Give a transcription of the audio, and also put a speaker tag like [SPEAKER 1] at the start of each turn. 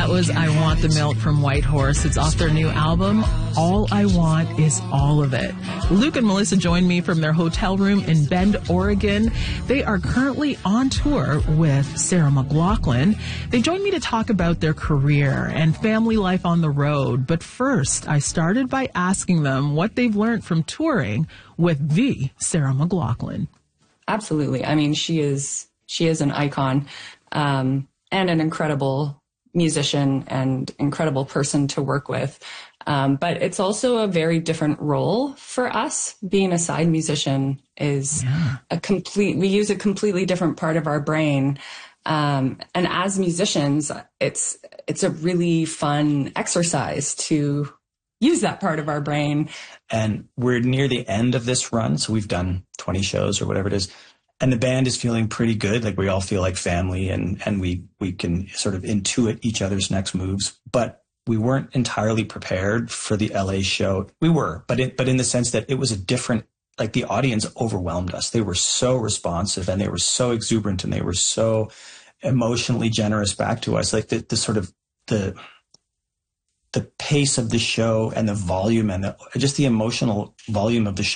[SPEAKER 1] was I Want the Milk from Whitehorse. It's off their new album, All I Want Is All of It. Luke and Melissa joined me from their hotel room in Bend, Oregon. They are currently on tour with Sarah McLachlan. They joined me to talk about their career and family life on the road. But first, I started by asking them what they've learned from touring with the Sarah McLachlan.
[SPEAKER 2] Absolutely. I mean, she is an icon and an incredible musician and incredible person to work with. But it's also a very different role for us. Being a side musician is we use a completely different part of our brain. And as musicians, it's a really fun exercise to use that part of our brain.
[SPEAKER 3] And we're near the end of this run. So we've done 20 shows or whatever it is. And the band is feeling pretty good. Like we all feel like family and we can sort of intuit each other's next moves. But we weren't entirely prepared for the LA show. We were, but in the sense that it was a different, like the audience overwhelmed us. They were so responsive and they were so exuberant and they were so emotionally generous back to us. Like the sort of the pace of the show and the volume and just the emotional volume of the show